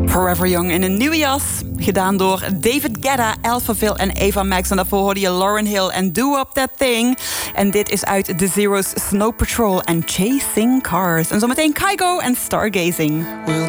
Forever Young in een nieuwe jas. Gedaan door David Guetta, Alphaville en Ava Max. En daarvoor hoorde je Lauryn Hill en Do Up That Thing. En dit is uit The Zero's Snow Patrol en Chasing Cars. En zometeen Kygo en Stargazing. We'll